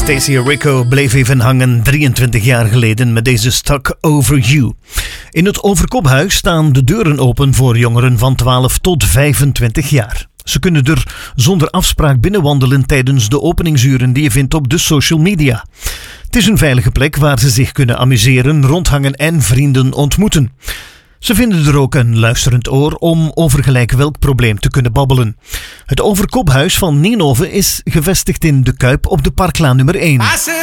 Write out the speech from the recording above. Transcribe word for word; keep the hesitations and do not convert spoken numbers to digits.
Stacey Rico bleef even hangen drieëntwintig jaar geleden met deze Stuck Over You. In het Overkophuis staan de deuren open voor jongeren van twaalf tot vijfentwintig jaar. Ze kunnen er zonder afspraak binnenwandelen tijdens de openingsuren die je vindt op de social media. Het is een veilige plek waar ze zich kunnen amuseren, rondhangen en vrienden ontmoeten. Ze vinden er ook een luisterend oor om over gelijk welk probleem te kunnen babbelen. Het Overkophuis van Ninove is gevestigd in De Kuip op de Parklaan nummer één.